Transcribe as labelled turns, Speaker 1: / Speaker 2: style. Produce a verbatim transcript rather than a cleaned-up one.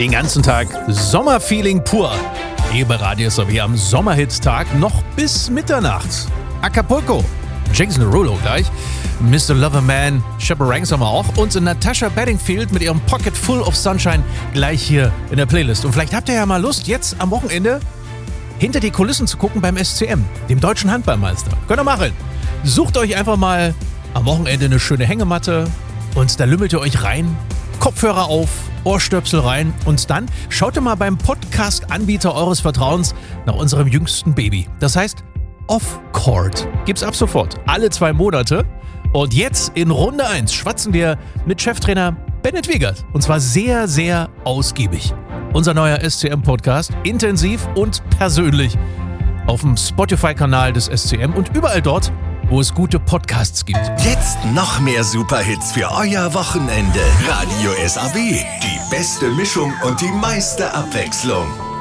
Speaker 1: Den ganzen Tag Sommerfeeling pur. Hier bei Radio S A W am Sommerhitstag noch bis Mitternacht. Acapulco, Jason Derulo gleich, Mister Loverman, Shepard Ranks haben wir auch und Natasha Bedingfield mit ihrem Pocket Full of Sunshine gleich hier in der Playlist. Und vielleicht habt ihr ja mal Lust, jetzt am Wochenende hinter die Kulissen zu gucken beim S C M, dem deutschen Handballmeister. Könnt ihr machen. Sucht euch einfach mal am Wochenende eine schöne Hängematte und da lümmelt ihr euch rein, Kopfhörer auf, Ohrstöpsel rein und dann schaut ihr mal beim Podcast-Anbieter eures Vertrauens nach unserem jüngsten Baby. Das heißt Off-Court. Gibt's ab sofort. Alle zwei Monate. Und jetzt in Runde eins schwatzen wir mit Cheftrainer Bennett Wiegert. Und zwar sehr, sehr ausgiebig. Unser neuer S C M-Podcast, intensiv und persönlich auf dem Spotify-Kanal des S C M und überall dort, wo es gute Podcasts gibt.
Speaker 2: Jetzt noch mehr Superhits für euer Wochenende. Radio S A W, die beste Mischung und die meiste Abwechslung.